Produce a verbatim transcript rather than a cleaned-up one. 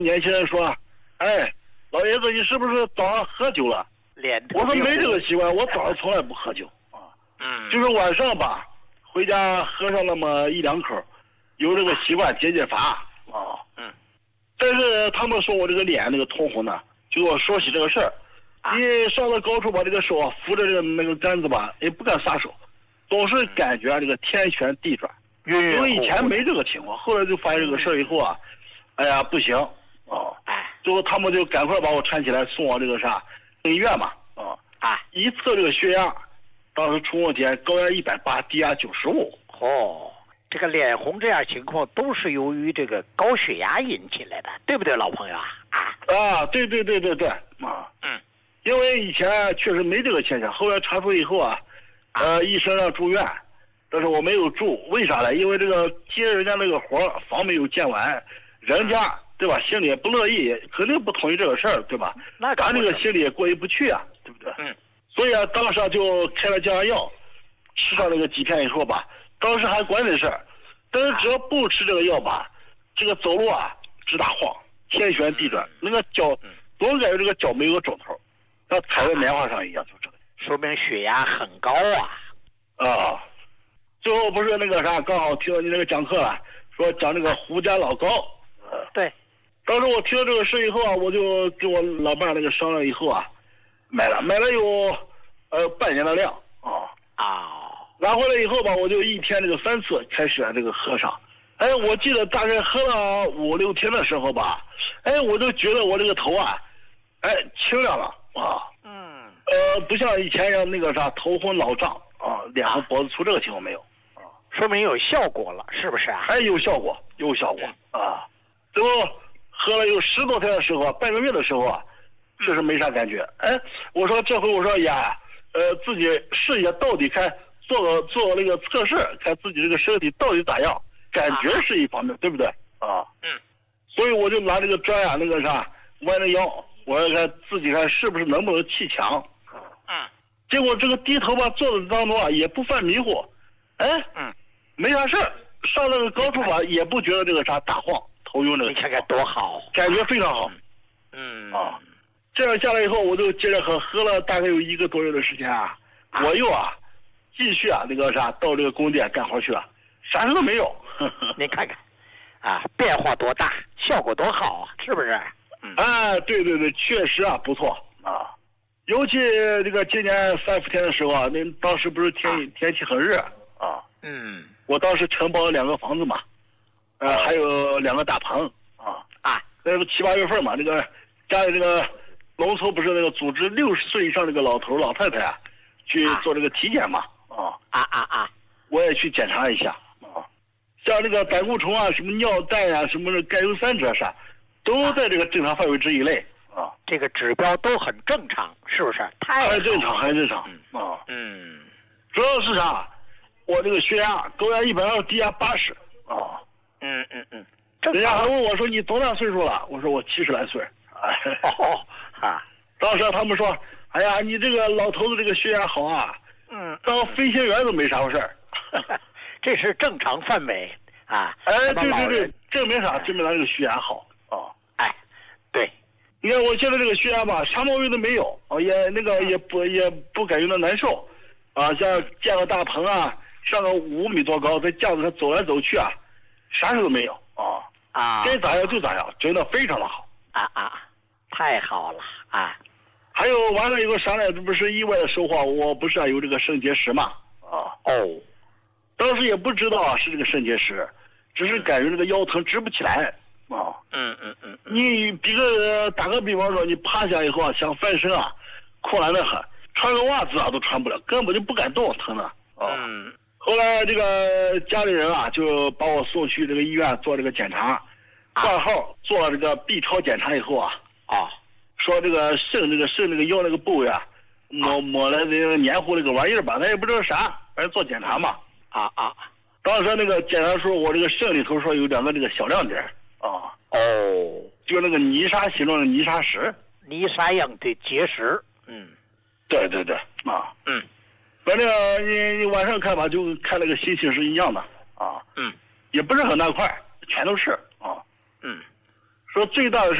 年轻人说，哎，老爷子你是不是早上喝酒了？我说没这个习惯，我早上从来不喝酒啊。嗯，就是晚上吧，回家喝上那么一两口，有这个习惯解解乏啊。嗯，但是他们说我这个脸那个通红呢，就给我说起这个事儿。一上到高处把这个手啊扶着这个那个杆子吧，也不敢撒手，总是感觉这个天旋地转。因为以前没这个情况，后来就发现这个事儿以后啊，哎呀不行啊，最后他们就赶快把我搀起来送往这个啥医院嘛啊啊，一测这个血压，当时出问题，高压一百八，低压九十五。 哦，这个脸红这样情况都是由于这个高血压引起来的，对不对，老朋友啊？啊啊，对对对对对啊，嗯。因为以前确实没这个现象，后来查出以后啊，呃，医生让住院，但是我没有住，为啥呢？因为这个接人家那个活房没有建完，人家对吧，心里也不乐意，肯定不同意这个事儿，对吧？那咱这个心里也过意不去啊，对不对？嗯。所以啊，当时就开了降压药，吃上那个几天以后吧，当时还管这事儿，但是只要不吃这个药吧，这个走路啊直打晃，天旋地转，那个脚总感觉这个脚没有个肿头。像踩在棉花上一样，就这个， 说明血压很高啊！ 啊，最后不是那个啥，刚好听到你那个讲课了，说讲那个胡家老高。 呃、对， 当时我听到这个事以后啊，我就跟我老伴那个商量以后啊，买了，买了有呃半年的量啊啊，拿回来以后吧，我就一天这个三次开始这个喝上。哎，我记得大概喝了五六天的时候吧，哎，我就觉得我这个头啊，哎清亮了。啊，嗯，呃，不像以前一样那个啥头昏脑胀啊，脸和脖子粗，这个情况没有，啊， 说明有效果了，是不是啊？ 哎，有效果，有效果啊！最后喝了有十多天的时候啊，半个月的时候啊，确实没啥感觉。哎，我说这回我说呀，呃，自己试一下到底看做个做个那个测试，看自己这个身体到底咋样，感觉是一方面，对不对？啊，嗯，所以我就拿这个砖呀，那个啥弯着腰。我要看自己看是不是能不能气强，嗯，结果这个低头吧做的当中啊也不犯迷糊，哎，嗯，没啥事儿，上那个高处吧也不觉得这个啥打晃头晕这个， 你看看多好， 感觉非常好，嗯啊，这样下来以后我就接着喝，喝了大概有一个多月的时间啊，啊我又啊继续啊那个啥到这个工地干活去了，啥事都没有，呵呵你看看，啊变化多大，效果多好啊，是不是？ 嗯、哎，对对对，确实啊，不错啊。尤其这个今年三伏天的时候啊，那当时不是天、啊、天气很热啊。嗯。我当时承包了两个房子嘛，呃，还有两个大棚啊啊。那个七八月份嘛，这个家里这个农村不是那个组织六十岁以上这个老头老太太啊，去做这个体检嘛啊啊啊啊，我也去检查一下啊。像这个胆固醇啊，什么尿袋啊，什么钙油三酯啥。都在这个正常范围之以内啊， 这个指标都很正常，是不是？太还正常，还正常啊。嗯，主要是啥？我这个血压高压一百二，低压八十啊。嗯嗯嗯。人家还问我说：“你多大岁数了？”我说：“我七十来岁。”哎，哦啊。当时他们说：“哎呀，你这个老头子这个血压好啊，嗯，当飞行员都没啥回事儿。” 这是正常范围啊。 哎，对对对，证明啥？证明他这个血压好。哦， 哎，对， 你看我现在这个血压吧，啥毛病都没有，哦，也那个也不也不感觉到难受，啊，像建个大棚啊，上个五米多高，在架子上走来走去啊，啥事都没有啊啊，该咋样就咋样，真的非常的好啊啊，太好了啊！ 还有完了以后啥呢？这不是意外的收获，我不是啊有这个肾结石嘛啊哦，当时也不知道啊是这个肾结石，只是感觉这个腰疼直不起来。啊，嗯嗯嗯，你比个打个比方说，你趴下以后啊，想翻身啊，困难的很，穿个袜子啊都穿不了，根本就不敢动，疼的。啊，嗯。后来这个家里人啊，就把我送去这个医院做这个检查，挂号做了这个 B 超检查以后啊，啊，说这个肾这个肾这个腰那个部位啊，抹抹了那个黏糊那个玩意儿吧，咱也不知道啥，反正做检查嘛。啊啊，当时那个检查说我这个肾里头说有两个这个小亮点。啊哦，就那个泥沙形状的泥沙石， 泥沙样的结石，嗯， 对对对，啊，嗯，反正你你晚上看吧，就看那个心情是一样的啊，嗯，也不是很大块，全都是啊，嗯， 说最大的是